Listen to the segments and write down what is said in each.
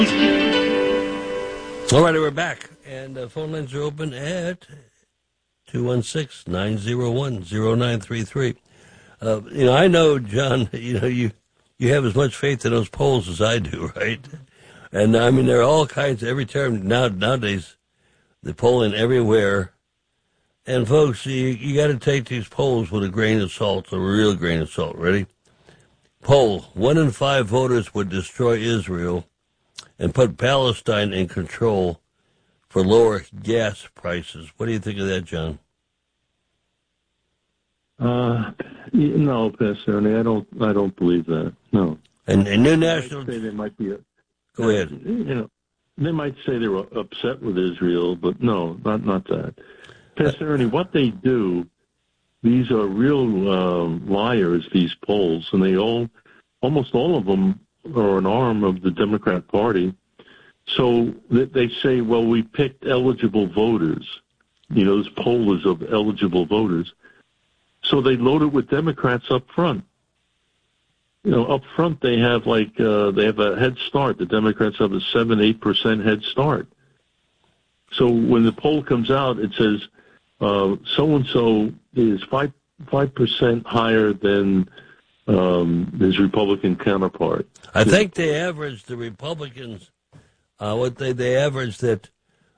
All right, we're back, and phone lines are open at 216-901-0933. I know, John, you have as much faith in those polls as I do, right? And, I mean, there are all kinds, every term, nowadays, they're polling everywhere. And, folks, you got to take these polls with a grain of salt, a real grain of salt. Ready? Poll, 1 in 5 voters would destroy Israel and put Palestine in control for lower gas prices. What do you think of that, John? No, Pastor Ernie, I don't believe that. No. And New National. Say they might be. Go ahead. They might say they were upset with Israel, but no, not that. Pastor Ernie, what they do, these are real liars. These polls, and almost all of them are an arm of the Democrat Party. So they say, well, we picked eligible voters. This poll is of eligible voters. So they load it with Democrats up front. Up front they have they have a head start. The Democrats have a 7-8% head start. So when the poll comes out, it says so-and-so is 5% higher than his Republican counterpart. I think they averaged the Republicans. They averaged that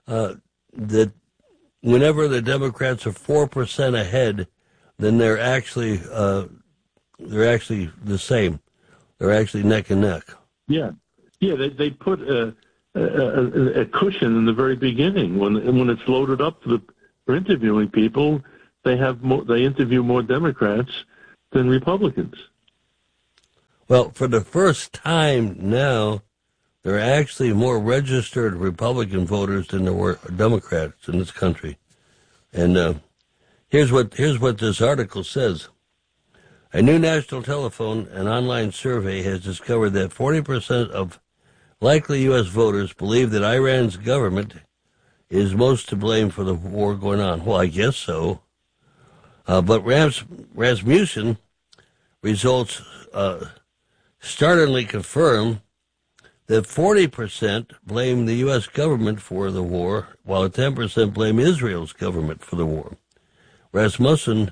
whenever the Democrats are 4% ahead, then they're actually the same. They're actually neck and neck. Yeah. They put a cushion in the very beginning when it's loaded up for interviewing people. They interview more Democrats than Republicans. Well, for the first time now, there are actually more registered Republican voters than there were Democrats in this country. And here's what this article says. A new national telephone and online survey has discovered that 40% of likely U.S. voters believe that Iran's government is most to blame for the war going on. Well, I guess so. But Rasmussen results startlingly confirm that 40% blame the U.S. government for the war, while 10% blame Israel's government for the war. Rasmussen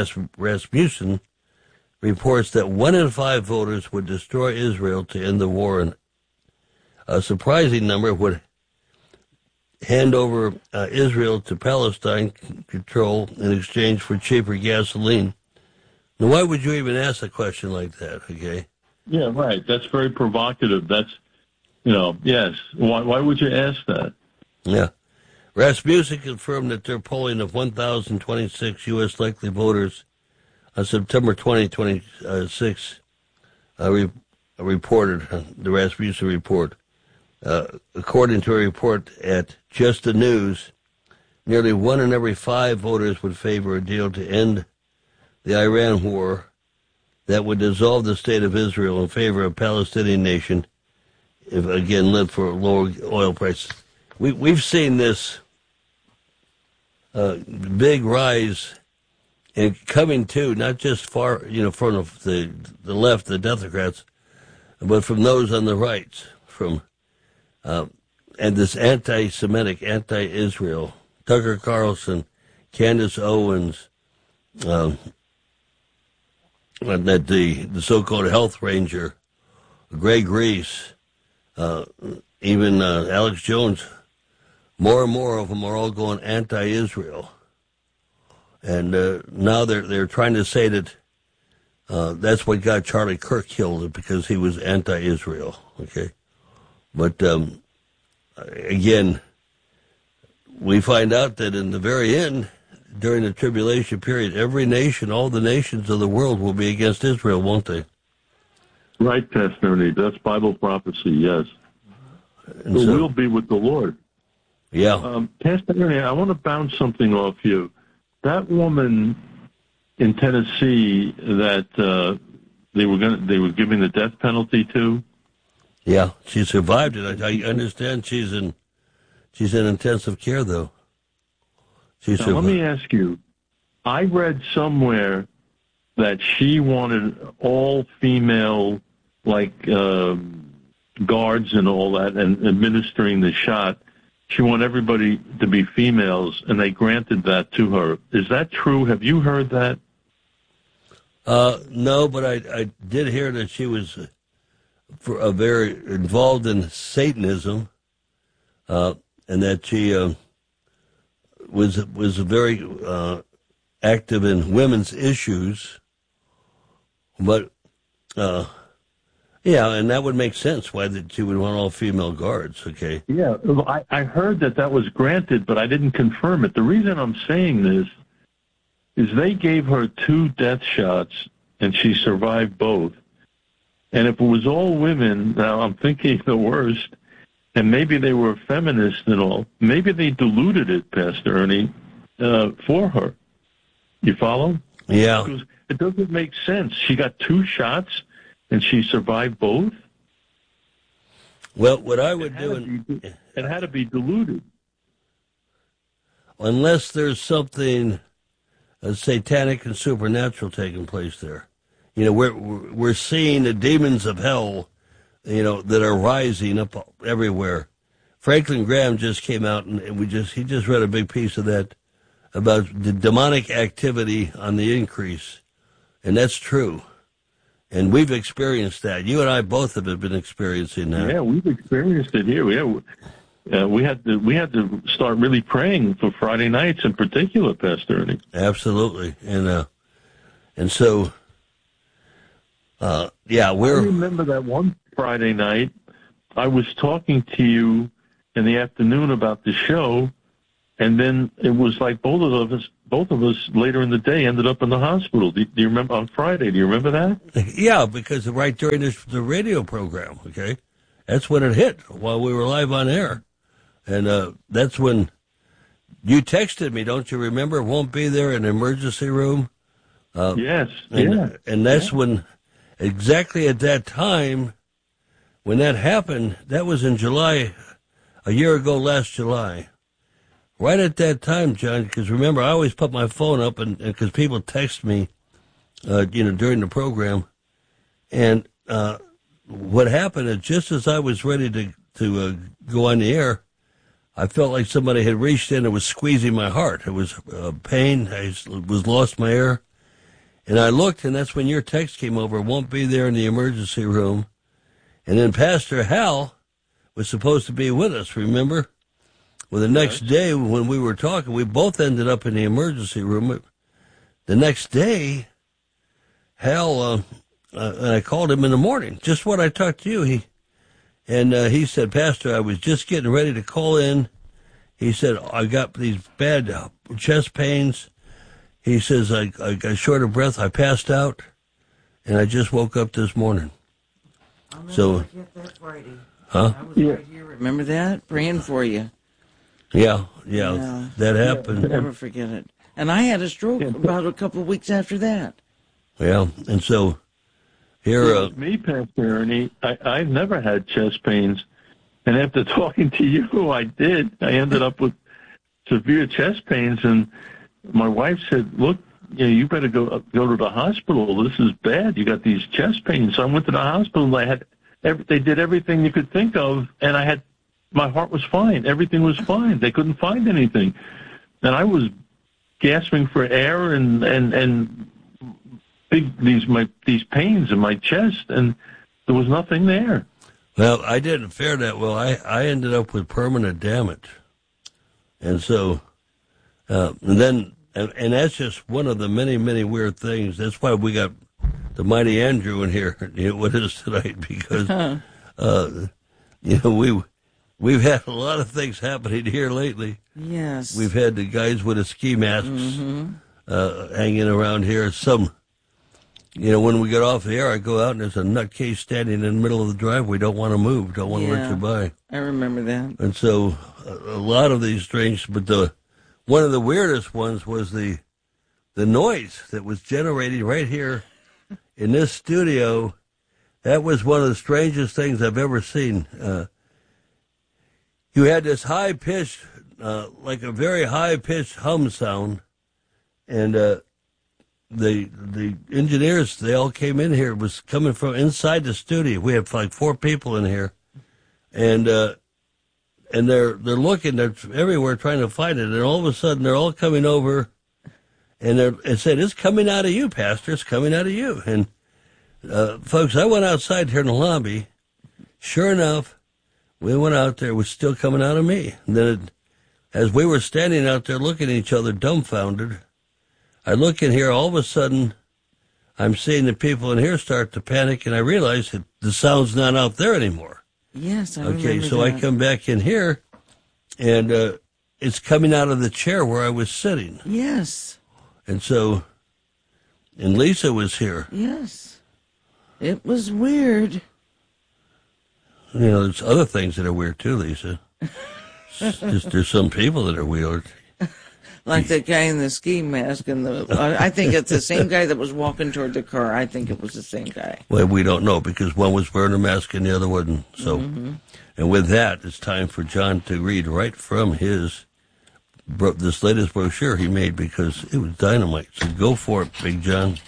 reports that 1 in 5 voters would destroy Israel to end the war, and a surprising number would hand over Israel to Palestine control in exchange for cheaper gasoline. Now, why would you even ask a question like that, okay? Yeah, right. That's very provocative. That's, yes. Why would you ask that? Yeah. Rasmussen confirmed that their polling of 1,026 U.S. likely voters on September 2026 reported, the Rasmussen report. According to a report at Just the News, nearly 1 in every 5 voters would favor a deal to end the Iran war that would dissolve the state of Israel in favor of a Palestinian nation, if again led for lower oil prices. We've seen this big rise and coming too, not just far, from the left, the Democrats, but from those on the right, and this anti-Semitic, anti-Israel, Tucker Carlson, Candace Owens, the so-called health ranger, Greg Reese, even Alex Jones. More and more of them are all going anti-Israel, and now they're trying to say that that's what got Charlie Kirk killed, because he was anti-Israel. Okay, but again, we find out that in the very end, during the tribulation period, every nation, all the nations of the world will be against Israel, won't they? Right, Pastor Ernie. That's Bible prophecy, yes. So we'll be with the Lord. Yeah. Pastor Ernie, I want to bounce something off you. That woman in Tennessee that they were giving the death penalty to. Yeah, she survived it. I understand she's in intensive care, though. Now, let me ask you. I read somewhere that she wanted all female, guards and all that and administering the shot. She wanted everybody to be females, and they granted that to her. Is that true? Have you heard that? No, but I did hear that she was very involved in Satanism, and that she was very active in women's issues. But yeah, and that would make sense why that she would want all female guards. Okay. Yeah, I heard that was granted, but I didn't confirm it. The reason I'm saying this is they gave her 2 death shots, and she survived both. And if it was all women, now I'm thinking the worst, and maybe they were feminists and all, maybe they diluted it, Pastor Ernie, for her. You follow? Yeah. Because it doesn't make sense. She got 2 shots, and she survived both. Well, what I would do... It had to be diluted. Unless there's something satanic and supernatural taking place there. You know, we're seeing the demons of hell, you know, that are rising up everywhere. Franklin Graham just came out and he just read a big piece of that about the demonic activity on the increase, and that's true. And we've experienced that. You and I both have been experiencing that. Yeah, we've experienced it here. We had to start really praying for Friday nights in particular, Pastor Ernie. Absolutely, and so. Yeah, I remember that one Friday night, I was talking to you in the afternoon about the show, and then it was like both of us later in the day ended up in the hospital. Do you remember on Friday? Do you remember that? Yeah, because right during the radio program, okay? That's when it hit, while we were live on air. And that's when you texted me, don't you remember? Won't be there in the emergency room. Yes. And that's when... Exactly at that time, when that happened, that was in July, a year ago last July. Right at that time, John, because remember, I always put my phone up, and because people text me, during the program. And what happened is just as I was ready to go on the air, I felt like somebody had reached in and was squeezing my heart. It was pain. I was lost my air. And I looked, and that's when your text came over, won't be there in the emergency room. And then Pastor Hal was supposed to be with us, remember? Well, the next day when we were talking, we both ended up in the emergency room. The next day, Hal, and I called him in the morning, just what I talked to you. He said, Pastor, I was just getting ready to call in. He said, I got these bad chest pains. He says, I got short of breath, I passed out, and I just woke up this morning. I'll never forget that Friday. Huh? I was right here, remember that? Praying for you. Yeah, that happened. I'll never forget it. And I had a stroke about a couple of weeks after that. Yeah, and so here... me, Pastor Ernie, I've never had chest pains, and after talking to you, I did. I ended up with severe chest pains, and my wife said, look, you better go to the hospital. This is bad. You got these chest pains. So I went to the hospital, and they did everything you could think of, and my heart was fine. Everything was fine. They couldn't find anything. And I was gasping for air and these pains in my chest, and there was nothing there. Well, I didn't fare that well. I ended up with permanent damage. And so... And that's just one of the many, many weird things. That's why we got the mighty Andrew in here with us tonight, because we've had a lot of things happening here lately. Yes, we've had the guys with the ski masks hanging around here. When we get off the air, I go out and there's a nutcase standing in the middle of the driveway. Don't want to move. Don't want to let you by. I remember that. And so a lot of these strange, but one of the weirdest ones was the noise that was generated right here in this studio. That was one of the strangest things I've ever seen. You had this high-pitched, like a very high-pitched hum sound, and the engineers, they all came in here. It was coming from inside the studio. We have like 4 people in here. and they're looking, they're everywhere trying to find it, and all of a sudden they're all coming over, and it said, "It's coming out of you, Pastor. It's coming out of you." And folks, I went outside here in the lobby. Sure enough, we went out there. It was still coming out of me. And then, as we were standing out there looking at each other, dumbfounded, I look in here. All of a sudden, I'm seeing the people in here start to panic, and I realize that the sound's not out there anymore. Yes, I Okay, remember so that. I come back in here, and it's coming out of the chair where I was sitting. Yes, And so, and Lisa was here. yes. It was weird. You know, there's other things that are weird too, Lisa. Just there's some people that are weird. Like the guy in the ski mask and I think it's the same guy that was walking toward the car. I think it was the same guy. Well, we don't know because one was wearing a mask and the other wasn't. So, And with that, it's time for John to read right from this latest brochure he made because it was dynamite. So go for it, Big John.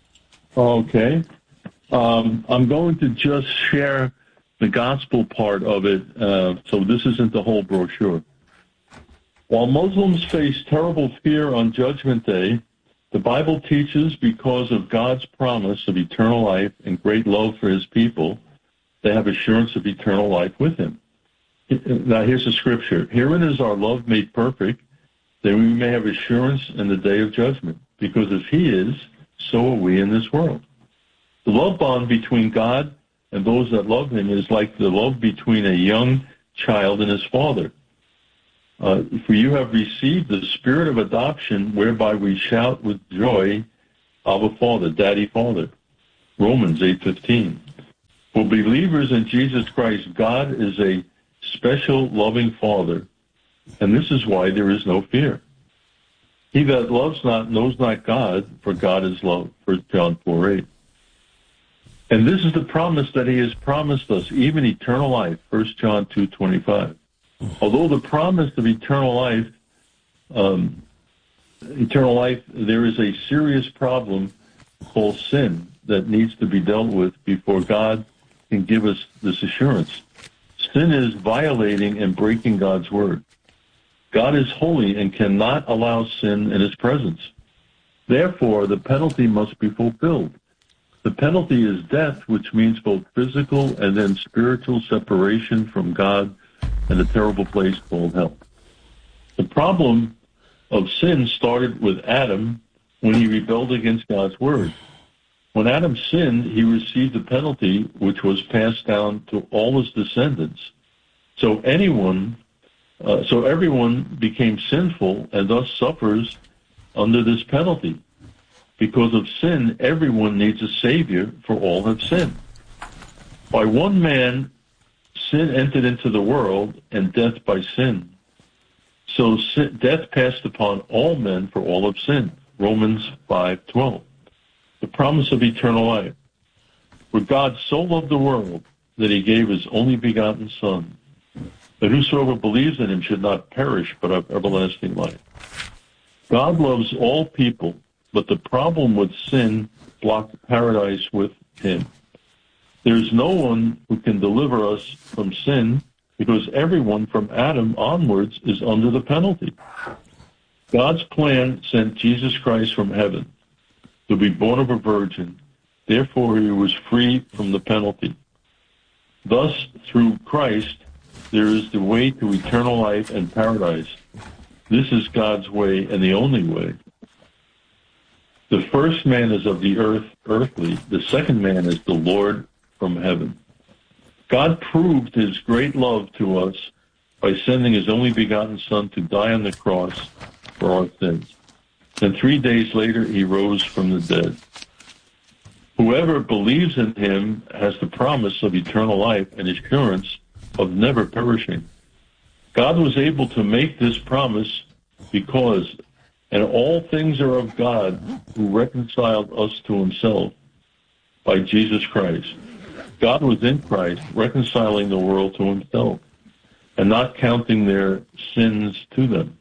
Okay. I'm going to just share the gospel part of it, so this isn't the whole brochure. While Muslims face terrible fear on Judgment Day, the Bible teaches because of God's promise of eternal life and great love for his people, they have assurance of eternal life with him. Now here's the scripture. Herein is our love made perfect, that we may have assurance in the day of judgment, because as he is, so are we in this world. The love bond between God and those that love him is like the love between a young child and his father. For you have received the spirit of adoption, whereby we shout with joy, Abba Father, Daddy Father. Romans 8:15. For believers in Jesus Christ, God is a special loving Father, and this is why there is no fear. He that loves not knows not God, for God is love. 1 John 4:8. And this is the promise that he has promised us, even eternal life, 1 John 2:25. Although the promise of eternal life, there is a serious problem called sin that needs to be dealt with before God can give us this assurance. Sin is violating and breaking God's word. God is holy and cannot allow sin in his presence. Therefore, the penalty must be fulfilled. The penalty is death, which means both physical and then spiritual separation from God and a terrible place called hell. The problem of sin started with Adam when he rebelled against God's word. When Adam sinned, he received a penalty which was passed down to all his descendants. So everyone became sinful and thus suffers under this penalty. Because of sin, everyone needs a Savior, for all have sinned. By one man, sin entered into the world, and death by sin. So death passed upon all men, for all have sinned. Romans 5:12. The promise of eternal life. For God so loved the world that he gave his only begotten Son, that whosoever believes in him should not perish, but have everlasting life. God loves all people, but the problem with sin blocked paradise with him. There is no one who can deliver us from sin because everyone from Adam onwards is under the penalty. God's plan sent Jesus Christ from heaven to be born of a virgin. Therefore, he was free from the penalty. Thus, through Christ, there is the way to eternal life and paradise. This is God's way and the only way. The first man is of the earth, earthly. The second man is the Lord from heaven. God proved his great love to us by sending his only begotten Son to die on the cross for our sins. And 3 days later, he rose from the dead. Whoever believes in him has the promise of eternal life and assurance of never perishing. God was able to make this promise because, and all things are of God, who reconciled us to himself by Jesus Christ. God was in Christ, reconciling the world to himself, and not counting their sins to them.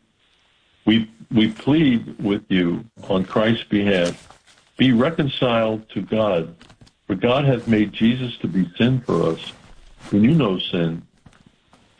We plead with you on Christ's behalf, be reconciled to God, for God hath made Jesus to be sin for us, who knew no sin,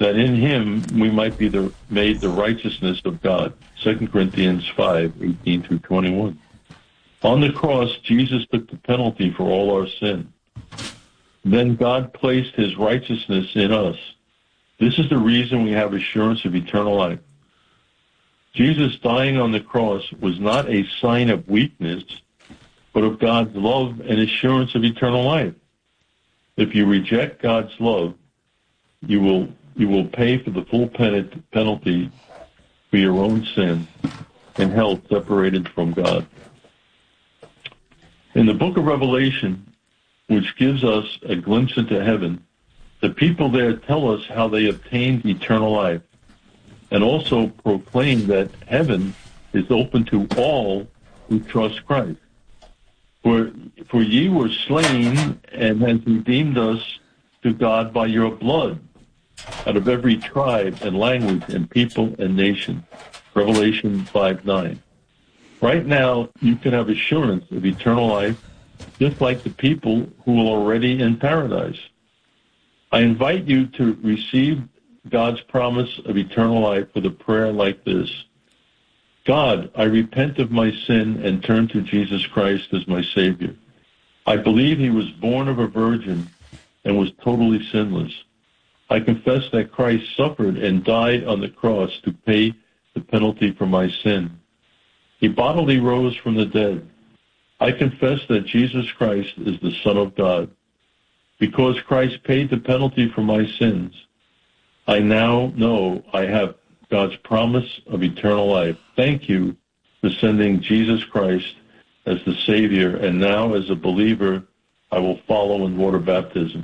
that in him we might be made the righteousness of God. 2 Corinthians 5:18 through 21. On the cross, Jesus took the penalty for all our sin. Then God placed his righteousness in us. This is the reason we have assurance of eternal life. Jesus dying on the cross was not a sign of weakness, but of God's love and assurance of eternal life. If you reject God's love, you will pay for the full penalty for your own sin and hell separated from God. In the book of Revelation, which gives us a glimpse into heaven, the people there tell us how they obtained eternal life, and also proclaim that heaven is open to all who trust Christ. For ye were slain and has redeemed us to God by your blood, out of every tribe and language and people and nation. Revelation 5:9. Right now, you can have assurance of eternal life, just like the people who are already in paradise. I invite you to receive God's promise of eternal life with a prayer like this. God, I repent of my sin and turn to Jesus Christ as my Savior. I believe he was born of a virgin and was totally sinless. I confess that Christ suffered and died on the cross to pay the penalty for my sin. He bodily rose from the dead. I confess that Jesus Christ is the Son of God. Because Christ paid the penalty for my sins, I now know I have God's promise of eternal life. Thank you for sending Jesus Christ as the Savior, and now as a believer, I will follow in water baptism.